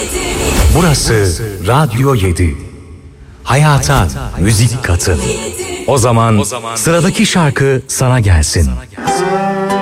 Burası Radyo 7. Hayata müzik katın. O zaman sıradaki şarkı sana gelsin.